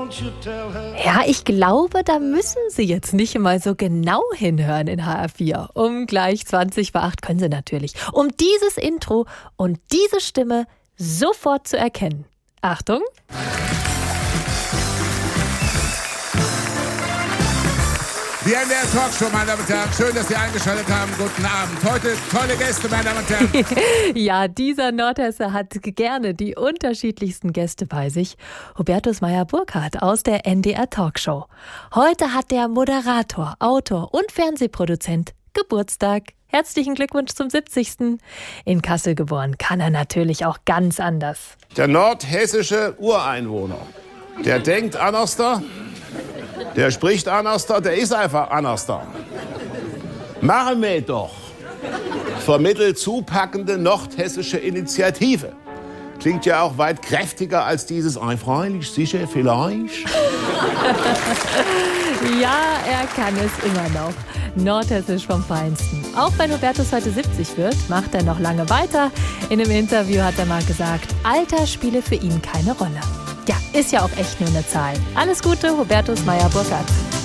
Ja, ich glaube, da müssen Sie jetzt nicht mal so genau hinhören in HR4. Um gleich 7:20 können Sie natürlich. Um dieses Intro und diese Stimme sofort zu erkennen. Achtung! Die NDR Talkshow, meine Damen und Herren. Schön, dass Sie eingeschaltet haben. Guten Abend. Heute tolle Gäste, meine Damen und Herren. Ja, dieser Nordhesse hat gerne die unterschiedlichsten Gäste bei sich. Hubertus Meyer-Burkhardt aus der NDR Talkshow. Heute hat der Moderator, Autor und Fernsehproduzent Geburtstag. Herzlichen Glückwunsch zum 70. In Kassel geboren, kann er natürlich auch ganz anders. Der nordhessische Ureinwohner, der denkt anders da. Der spricht anders da, der ist einfach anders da. Machen wir doch. Vermittelt zupackende nordhessische Initiative. Klingt ja auch weit kräftiger als dieses freilich, sicher, vielleicht. Ja, er kann es immer noch. Nordhessisch vom Feinsten. Auch wenn Hubertus heute 70 wird, macht er noch lange weiter. In einem Interview hat er mal gesagt, Alter spiele für ihn keine Rolle. Ja, ist ja auch echt nur eine Zahl. Alles Gute, Hubertus Meyer-Burkhardt.